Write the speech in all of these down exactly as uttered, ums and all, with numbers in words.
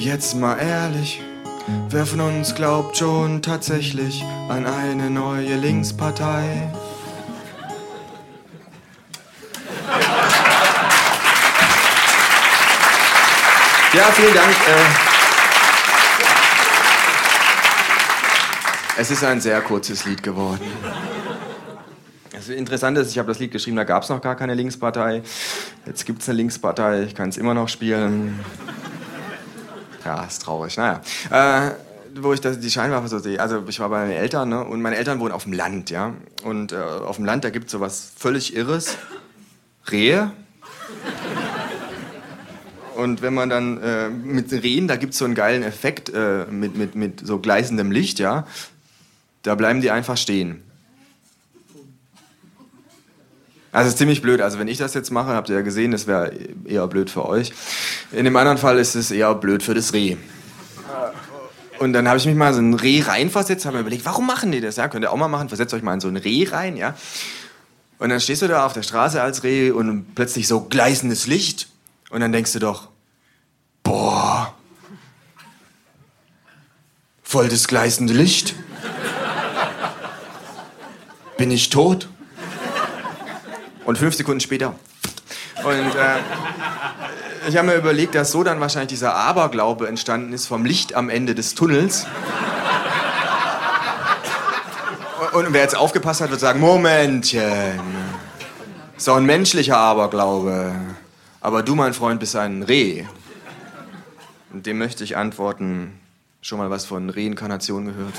Jetzt mal ehrlich, wer von uns glaubt schon tatsächlich an eine neue Linkspartei? Ja, vielen Dank. Es ist ein sehr kurzes Lied geworden. Das Interessante ist, ich habe das Lied geschrieben, da gab es noch gar keine Linkspartei. Jetzt gibt es eine Linkspartei, ich kann es immer noch spielen. Ja, ist traurig, naja. Äh, wo ich das, die Scheinwerfer so sehe, also ich war bei meinen Eltern, ne? Und meine Eltern wohnen auf dem Land, ja. Und äh, auf dem Land, da gibt es sowas völlig Irres. Rehe. Und wenn man dann äh, mit Rehen, da gibt es so einen geilen Effekt äh, mit, mit, mit so gleißendem Licht, ja. Da bleiben die einfach stehen. Also es ist ziemlich blöd. Also wenn ich das jetzt mache, habt ihr ja gesehen, das wäre eher blöd für euch. In dem anderen Fall ist es eher blöd für das Reh. Und dann habe ich mich mal so ein Reh reinversetzt, habe mir überlegt, warum machen die das? Ja, könnt ihr auch mal machen, versetzt euch mal in so ein Reh rein, ja. Und dann stehst du da auf der Straße als Reh und plötzlich so gleißendes Licht. Und dann denkst du doch, boah, voll das gleißende Licht. Bin ich tot? Und fünf Sekunden später. Und äh, ich habe mir überlegt, dass so dann wahrscheinlich dieser Aberglaube entstanden ist vom Licht am Ende des Tunnels. Und, und wer jetzt aufgepasst hat, wird sagen, Momentchen, so ein menschlicher Aberglaube. Aber du, mein Freund, bist ein Reh. Und dem möchte ich antworten, schon mal was von Reinkarnation gehört?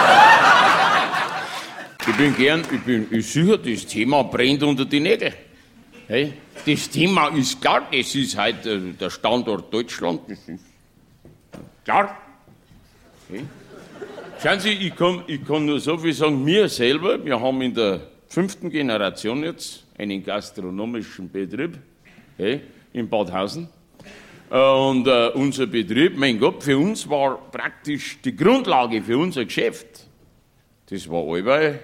Ich bin gern, ich bin ich sicher, das Thema brennt unter die Nägel. Hey, das Thema ist klar, das ist halt äh, der Standort Deutschland, das ist klar. Hey. Schauen Sie, ich kann, ich kann nur so viel sagen, wir selber, wir haben in der fünften Generation jetzt einen gastronomischen Betrieb, hey, in Badhausen. Und äh, unser Betrieb, mein Gott, für uns war praktisch die Grundlage für unser Geschäft. Das war allweil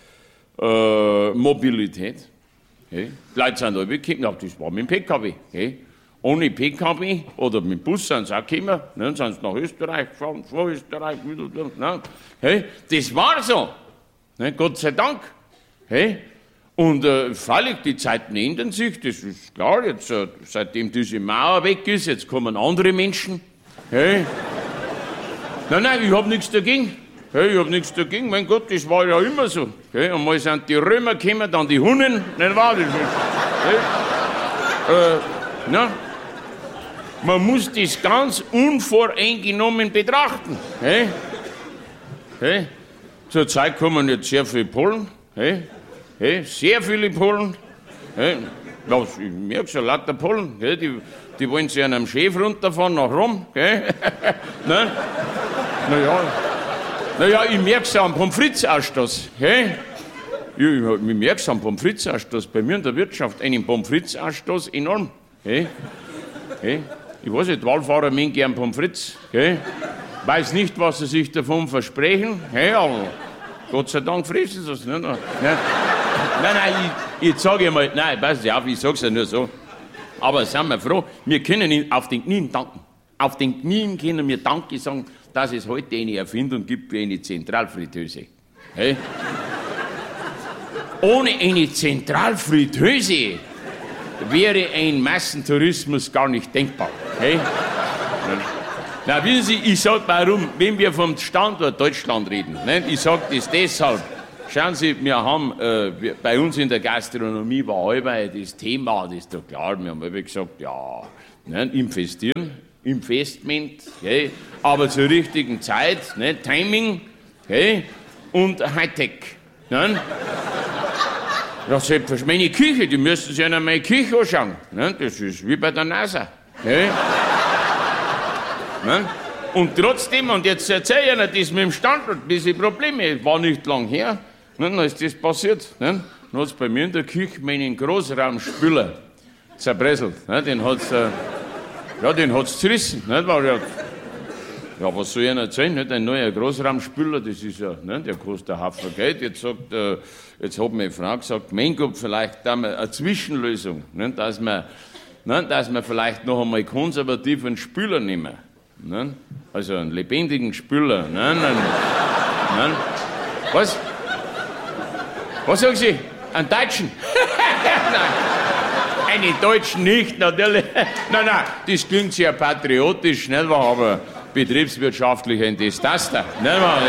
äh, Mobilität. Hey. Die Leute sind alle gekommen, das war mit dem P K W. Hey. Ohne P K W oder mit dem Bus sind sie auch gekommen, ne, sind sie nach Österreich gefahren, von Österreich wieder. Ne. Hey. Das war so, ne, Gott sei Dank. Hey. Und äh, freilich, die Zeiten ändern sich, das ist klar. Jetzt, äh, seitdem diese Mauer weg ist, jetzt kommen andere Menschen. Hey. Nein, nein, ich habe nichts dagegen. Hey, ich habe nichts dagegen. Mein Gott, das war ja immer so. Hey. Einmal sind die Römer gekommen, dann die Hunnen. Nicht wahr? Das ist, hey. äh, na, man muss das ganz unvoreingenommen betrachten. Hey. Hey. Zur Zeit kommen jetzt sehr viele Polen. Hey. Hey, sehr viele Polen. Hey, was, ich merke schon, lauter Polen. Hey, die, die wollen sich an einem Schiff runterfahren nach Rom. Hey. Nein? Naja, naja, ich merke es am Pommes frites-Ausstoß. Hey. Ich, ich, ich merke es am Pommes frites-Ausstoß. Bei mir in der Wirtschaft einen Pommes frites-Ausstoß enorm. Hey. Hey. Ich weiß nicht, Wallfahrer mögen gern Pommes frites. Hey. Weiß nicht, was sie sich davon versprechen. Hey, aber Gott sei Dank fressen sie es nicht. Nein, nein, nein ich, ich sage mal, nein, pass auf, ich sag's ja nur so. Aber sind wir froh, wir können ihn auf den Knien danken. Auf den Knien können wir Danke sagen, dass es heute eine Erfindung gibt wie eine Zentralfritteuse. Hey? Ohne eine Zentralfritteuse wäre ein Massentourismus gar nicht denkbar. Hey? Na, wissen Sie, ich sag warum, wenn wir vom Standort Deutschland reden, ne? Ich sag das deshalb. Schauen Sie, wir haben, äh, wir, bei uns in der Gastronomie war allweil das Thema, das ist doch klar, wir haben immer gesagt, ja, ne? Investieren, Investment, okay? Aber zur richtigen Zeit, ne? Timing, okay? Und Hightech. Ne? Ja, selbst meine Küche, die müssen sich an meine Küche anschauen. Ne? Das ist wie bei der NASA. Okay? Ne? Und trotzdem, und jetzt erzähle ich Ihnen das mit dem Standort, diese Probleme, war nicht lang her, ne? Dann ist das passiert. Ne? Dann hat es bei mir in der Küche meinen Großraumspüler zerbröselt. Ne? Den hat es äh, ja, den hat's zerrissen. Ne? War ja, ja, was soll ich Ihnen erzählen? Nicht? Ein neuer Großraumspüler, das ist ja, ne? Der kostet ein Haufen Geld. Jetzt, sagt, äh, jetzt hat meine Frau gesagt, mein Gott, vielleicht da mal eine Zwischenlösung, ne? dass wir Ne, dass wir vielleicht noch einmal konservativ einen Spüler nehmen. Ne? Also einen lebendigen Spüler. Ne? Ne? Ne? Was? Was sagen Sie? Einen Deutschen? Nein. Einen Deutschen nicht, natürlich. Nein, nein, das klingt sehr patriotisch, nicht wahr? Aber betriebswirtschaftlich ein Desaster, nicht wahr?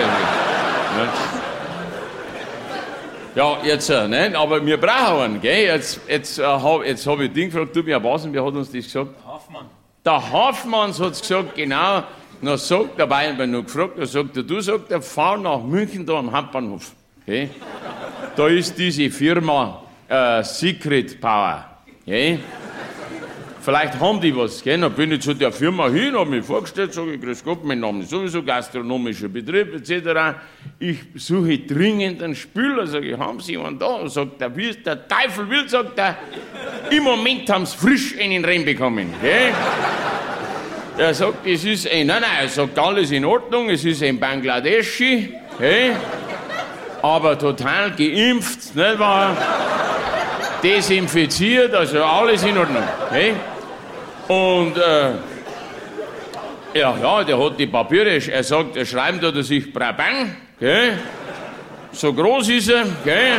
Ja, jetzt, nein, aber wir brauchen einen, gell? Jetzt, jetzt, äh, hab, jetzt habe ich den gefragt, du, wer war's und wer hat uns das gesagt? Hoffmann. Der Hoffmann hat's gesagt, genau. Dann sagt der Bayern noch gefragt, dann sagt er, du, sagt er, fahr nach München da am Hauptbahnhof. Okay? Da ist diese Firma äh, Secret Power. Okay? Vielleicht haben die was. Gell? Dann bin ich zu der Firma hin, habe mich vorgestellt, sage ich, grüß Gott, mein Name ist sowieso gastronomischer Betrieb et cetera. Ich suche dringend einen Spüler, sage ich, haben Sie einen da? Sagt er, wie es der Teufel will, sagt er, im Moment haben Sie frisch einen reinbekommen. Gell? Er sagt, es ist ein, nein, nein, er sagt, alles in Ordnung, es ist ein Bangladeschi, okay? Aber total geimpft, nicht wahr? Desinfiziert, also alles in Ordnung, okay? Und, äh, ja, ja, der hat die Papiere, er sagt, er schreibt da, dass ich Brabang, okay? So groß ist er, okay?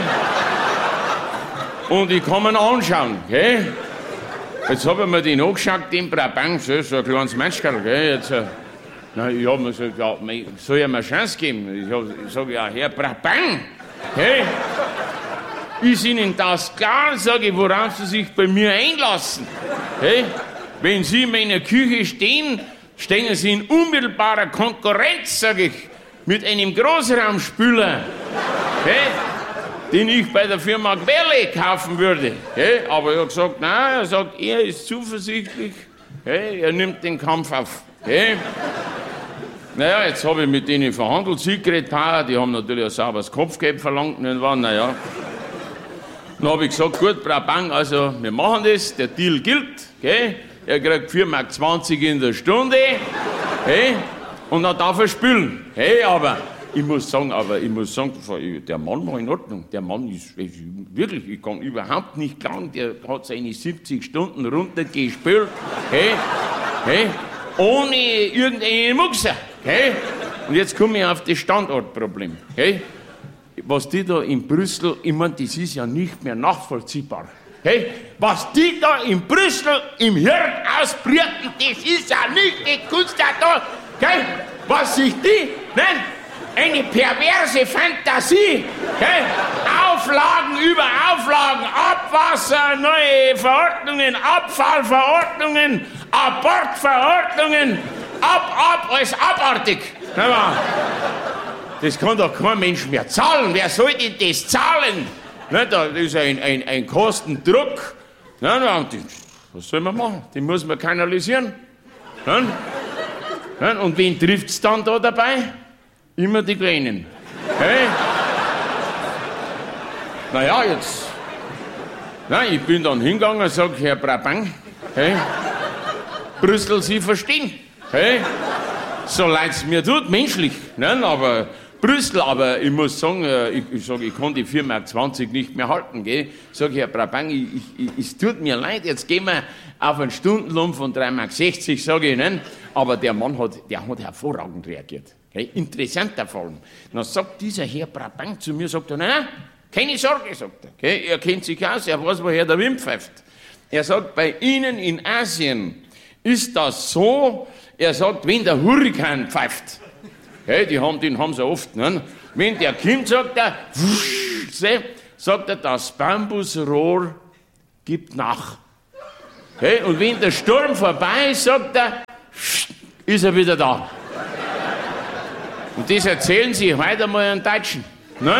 Und ich kann ihn anschauen, okay? Jetzt habe ich mir den angeschaut, den Brabant, so, so ein kleines Menschkerl, gell, jetzt, äh, na, ich habe mir gesagt, ja, soll ich ihm eine Chance geben? Ich, ich sage, ja, Herr Brabant, hey, ist Ihnen das klar, sage ich, worauf Sie sich bei mir einlassen? Hey, wenn Sie in meiner Küche stehen, stehen Sie in unmittelbarer Konkurrenz, sage ich, mit einem Großraumspüler, hey, den ich bei der Firma Quelle kaufen würde. Hey, aber er hat gesagt, nein, er sagt, er ist zuversichtlich, hey, er nimmt den Kampf auf. Hey. Naja, jetzt habe ich mit denen verhandelt, Secret Power, die haben natürlich ein sauberes Kopfgeld verlangt, nicht wahr? Naja. Dann habe ich gesagt, gut, Brabang, also wir machen das, der Deal gilt, okay? Er kriegt vier Mark zwanzig in der Stunde, hey, und dann darf er spülen. Hey, aber ich muss sagen, aber ich muss sagen, der Mann war in Ordnung. Der Mann ist, ist wirklich, ich kann überhaupt nicht glauben, der hat seine siebzig Stunden runtergespült, hey, hey, ohne irgendeinen Muxer, hey. Und jetzt komme ich auf das Standortproblem, hey. Was die da in Brüssel, ich meine, das ist ja nicht mehr nachvollziehbar. Hey, was die da in Brüssel im Hirn ausbrüten, das ist ja nicht die Kunst da, hey. Was sich die, nein, eine perverse Fantasie, okay? Auflagen über Auflagen, Abwasser, neue Verordnungen, Abfallverordnungen, Abortverordnungen, ab, ab, alles abartig. Das kann doch kein Mensch mehr zahlen. Wer soll denn das zahlen? Das ist ein, ein, ein Kostendruck. Was soll man machen? Den muss man kanalisieren. Und wen trifft es dann da dabei? Immer die Kleinen. Hey? Naja, jetzt. Nein, ich bin dann hingegangen und sage, Herr Brabant, hey, Brüssel, Sie verstehen. Hey? So leid es mir tut, menschlich. Nein, aber Brüssel, aber ich muss sagen, ich, ich sage, ich kann die vier Mark zwanzig nicht mehr halten. Gell? Sag ich, Herr Brabant, ich, ich, es tut mir leid, jetzt gehen wir auf einen Stundenlohn von drei Mark sechzig, sage ich. Nein? Aber der Mann hat, der hat hervorragend reagiert. Okay, interessanter Fall. Dann sagt dieser Herr Brabant zu mir, sagt er, nein, nein, keine Sorge, sagt er. Okay, er kennt sich aus, er weiß, woher der Wind pfeift. Er sagt, bei Ihnen in Asien ist das so, er sagt, wenn der Hurrikan pfeift, okay, die haben, den haben sie oft, ne? Wenn der kommt, sagt er, wusch, seh, sagt er, das Bambusrohr gibt nach. Okay, und wenn der Sturm vorbei ist, sagt er, ist er wieder da. Und das erzählen Sie heute mal einen Deutschen. Ne?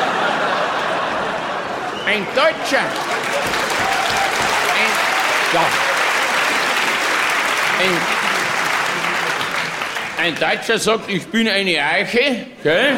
Ein Deutscher. Ein, ja. Ein, ein Deutscher sagt, ich bin eine Eiche. Gell?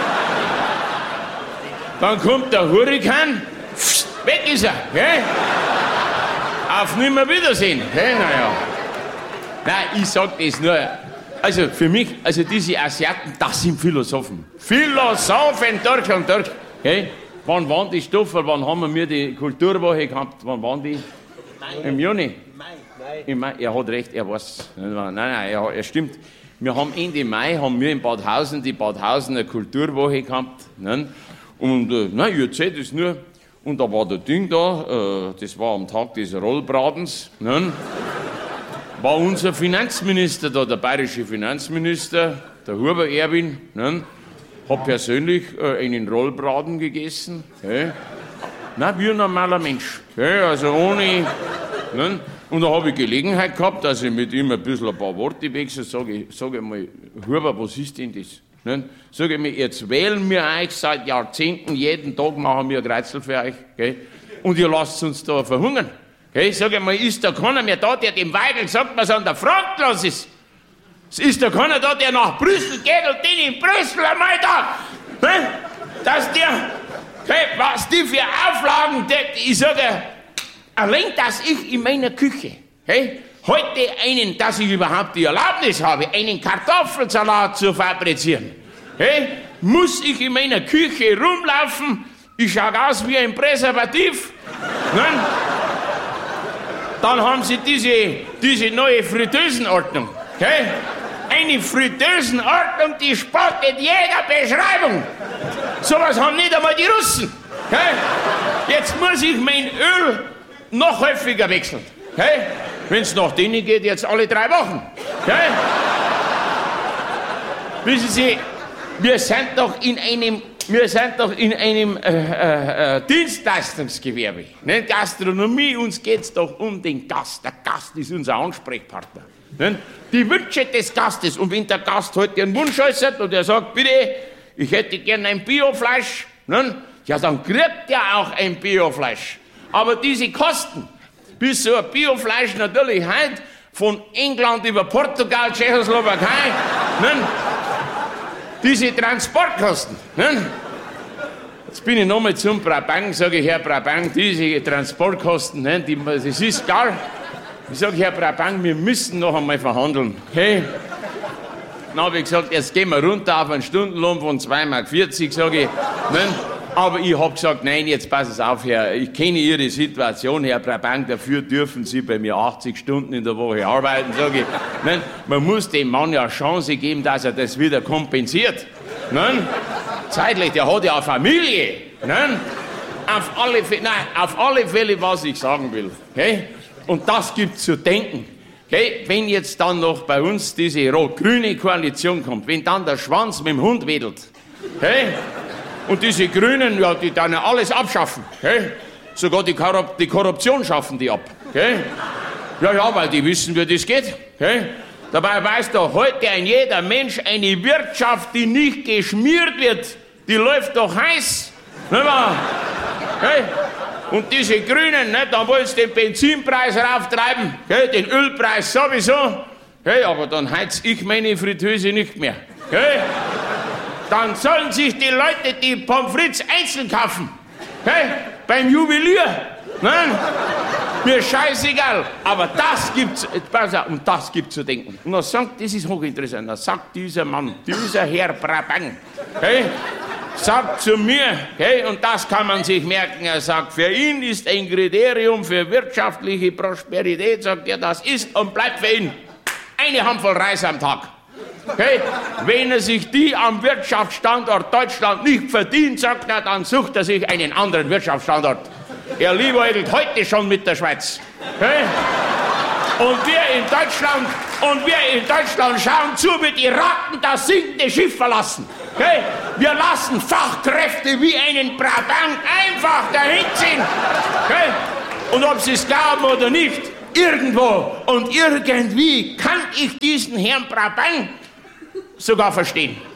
Dann kommt der Hurrikan. Pst, weg ist er. Gell? Auf Nimmerwiedersehen. Gell? Naja. Nein, ich sag das nur. Also für mich, also diese Asiaten, das sind Philosophen. Philosophen durch und durch. Okay? Wann waren die Stoffe? Wann haben wir die Kulturwoche gehabt? Wann waren die? Mai. Im Juni? Mai. Im Mai. Er hat recht, er weiß. Nein, nein, er, er stimmt. Wir haben Ende Mai haben wir in Badhausen die Badhausener Kulturwoche gehabt. Ne? Und äh, nein, ich erzähle das nur. Und da war der Ding da, äh, das war am Tag des Rollbratens. Ne? War unser Finanzminister da, der bayerische Finanzminister, der Huber Erwin. Ne? Hat persönlich äh, einen Rollbraten gegessen. Okay? Nein, wie ein normaler Mensch. Okay? Also ohne. Ne? Und da habe ich Gelegenheit gehabt, dass ich mit ihm ein bisschen ein paar Worte wechsle. Sage ich, sag ich mal, Huber, was ist denn das? Ne? Sag ich mir, jetzt wählen wir euch seit Jahrzehnten, jeden Tag machen wir ein Kreuzel für euch. Okay? Und ihr lasst uns da verhungern. Okay? Sag ich mal, ist da keiner mehr da, der dem Weigel sagt, was an der Front los ist? Es ist da keiner da, der nach Brüssel geht und den in Brüssel einmal da, ne? Dass der, okay, was die für Auflagen, die, ich sage, allein, dass ich in meiner Küche, hey, heute einen, dass ich überhaupt die Erlaubnis habe, einen Kartoffelsalat zu fabrizieren, hey, muss ich in meiner Küche rumlaufen, ich schaue aus wie ein Präservativ, ne? Dann haben sie diese, diese neue Fritteusenordnung, okay? Eine Fritteusenordnung, die spottet jeder Beschreibung. Sowas haben nicht einmal die Russen, okay? Jetzt muss ich mein Öl noch häufiger wechseln. Okay? Wenn es nach denen geht, jetzt alle drei Wochen. Okay? Wissen Sie, wir sind doch in einem, wir sind doch in einem äh, äh, Dienstleistungsgewerbe. Ne? Gastronomie, uns geht es doch um den Gast. Der Gast ist unser Ansprechpartner. Ne? Die Wünsche des Gastes. Und wenn der Gast heute einen Wunsch äußert und er sagt, bitte, ich hätte gern ein Biofleisch, ne? Ja, dann kriegt er auch ein Biofleisch. Aber diese Kosten, bis so ein Biofleisch natürlich heute von England über Portugal, Tschechoslowakei, ne? Diese Transportkosten. Ne? Jetzt bin ich nochmal zum Brabant, sage ich, Herr Brabant, diese Transportkosten, ne? Die, das ist gar. Ich sage, Herr Brabant, wir müssen noch einmal verhandeln. Okay? Dann habe ich gesagt, jetzt gehen wir runter auf einen Stundenlohn von zwei Mark vierzig, sage ich. Ne? Aber ich habe gesagt, nein, jetzt passen Sie auf, Herr, ich kenne Ihre Situation, Herr Brabant, dafür dürfen Sie bei mir achtzig Stunden in der Woche arbeiten, sage ich. Nein, man muss dem Mann ja eine Chance geben, dass er das wieder kompensiert. Nein, zeitlich, der hat ja eine Familie. Nein, auf alle Fälle, nein, auf alle Fälle, was ich sagen will. Okay? Und das gibt zu denken. Okay? Wenn jetzt dann noch bei uns diese rot-grüne Koalition kommt, wenn dann der Schwanz mit dem Hund wedelt, okay? Und diese Grünen, ja, die dann alles abschaffen. Okay? Sogar die, Korrup die Korruption schaffen die ab. Okay? Ja, ja, weil die wissen, wie das geht. Okay? Dabei weiß doch heute ein jeder Mensch, eine Wirtschaft, die nicht geschmiert wird, die läuft doch heiß. Nicht wahr? Okay? Und diese Grünen, ne, da wollen sie den Benzinpreis rauftreiben, okay? Den Ölpreis sowieso. Okay? Aber dann heiz ich meine Fritteuse nicht mehr. Okay? Dann sollen sich die Leute die Pommes frites einzeln kaufen. Hey, beim Juwelier. Nein, mir scheißegal. Aber das gibt's, pass auf, und das gibt zu denken. Und dann sagt, das ist hochinteressant, dann sagt dieser Mann, dieser Herr Brabant, hey, sagt zu mir, hey, und das kann man sich merken, er sagt, für ihn ist ein Kriterium für wirtschaftliche Prosperität, sagt er, das ist und bleibt für ihn eine Handvoll Reis am Tag. Okay? Wenn er sich die am Wirtschaftsstandort Deutschland nicht verdient, sagt er, dann sucht er sich einen anderen Wirtschaftsstandort. Er liebäugelt heute schon mit der Schweiz. Okay? Und wir in Deutschland, und wir in Deutschland schauen zu, wie die Ratten das sinkende Schiff verlassen. Okay? Wir lassen Fachkräfte wie einen Brabant einfach dahin ziehen. Okay? Und ob sie es glauben oder nicht, irgendwo und irgendwie kann ich diesen Herrn Brabant sogar verstehen.